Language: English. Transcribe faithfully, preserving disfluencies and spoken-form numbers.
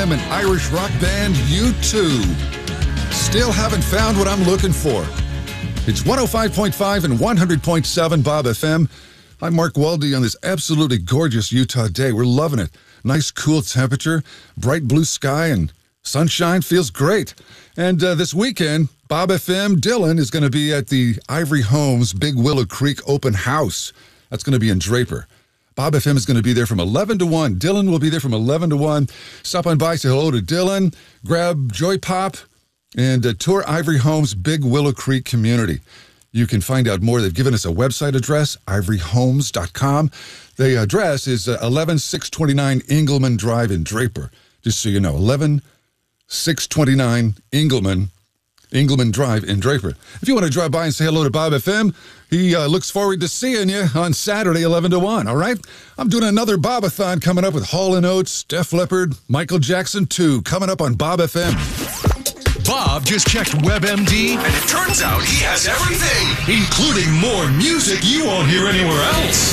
F M and Irish rock band U two. Still haven't found what I'm looking for. It's one oh five point five and one hundred point seven Bob F M. I'm Mark Waldy on this absolutely gorgeous Utah day. We're loving it. Nice, cool temperature, bright blue sky, and sunshine feels great. And uh, this weekend, Bob F M Dylan is going to be at the Ivory Homes Big Willow Creek Open House. That's going to be in Draper. Bob F M is going to be there from eleven to one. Dylan will be there from eleven to one. Stop on by, say hello to Dylan, grab Joy Pop, and uh, tour Ivory Homes Big Willow Creek community. You can find out more. They've given us a website address, ivory homes dot com. The address is uh, eleven six twenty-nine Engelman Drive in Draper. Just so you know, eleven six twenty-nine Engelman, Engelman Drive in Draper. If you want to drive by and say hello to Bob F M, he uh, looks forward to seeing you on Saturday, eleven to one, all right? I'm doing another Bobathon coming up with Hall and Oates, Def Leppard, Michael Jackson two, coming up on Bob F M. Bob just checked WebMD, and it turns out he has everything, including more music you won't hear anywhere else.